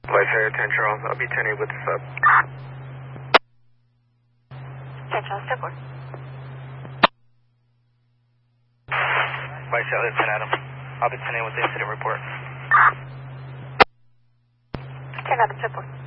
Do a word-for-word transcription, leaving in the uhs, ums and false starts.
Vice Area ten Charles, I'll be ten eight with the sub. ten Charles, step one. Vice Area ten Adam, I'll be ten eight with the incident report. ten Adam, step one.